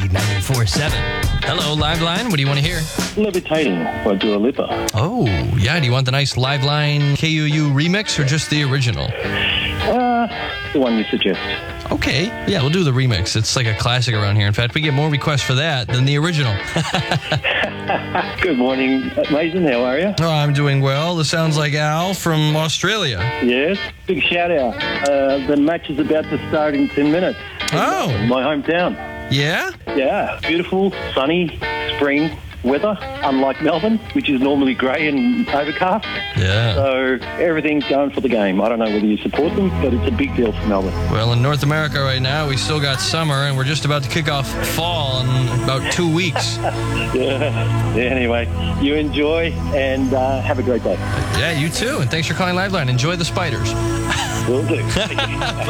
94.7. Hello, Liveline. What do you want to hear? Levitating by Dua Lipa. Oh, yeah. Do you want the nice Liveline KUU remix or just the original? The one you suggest. Okay. Yeah, we'll do the remix. It's like a classic around here. In fact, we get more requests for that than the original. Good morning, Mason. How are you? Oh, I'm doing well. This sounds like Al from Australia. Yes. Big shout out. The match is about to start in 10 minutes. Oh. In my hometown. Yeah? Yeah. Beautiful, sunny, spring weather, unlike Melbourne, which is normally grey and overcast. Yeah. So everything's going for the game. I don't know whether you support them, but it's a big deal for Melbourne. Well, in North America right now, we still got summer, and we're just about to kick off fall in about 2 weeks. Yeah. Anyway, you enjoy and have a great day. Yeah, you too. And thanks for calling Liveline. Enjoy the spiders. Will do.